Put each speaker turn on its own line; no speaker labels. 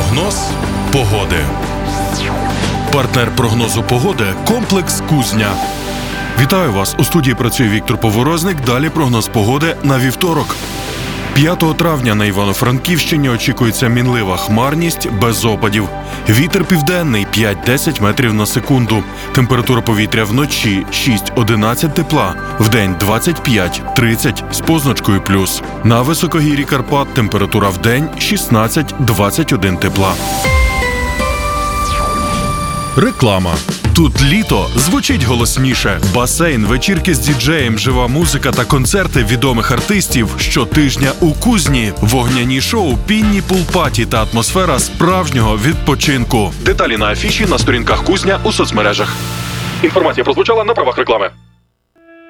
Прогноз погоди. Партнер прогнозу погоди – комплекс «Кузня». Вітаю вас! У студії працює Віктор Поворозник. Далі прогноз погоди на вівторок. 5 травня на Івано-Франківщині очікується мінлива хмарність без опадів. Вітер південний 5-10 метрів на секунду. Температура повітря вночі 6-11 тепла, вдень 25-30 з позначкою плюс. На високогір'ї Карпат температура вдень 16-21 тепла. Реклама. Тут літо звучить голосніше. Басейн, вечірки з діджеєм, жива музика та концерти відомих артистів щотижня у Кузні. Вогняні шоу, пінні пул-паті та атмосфера справжнього відпочинку. Деталі на афіші на сторінках Кузня у соцмережах. Інформація прозвучала на правах реклами.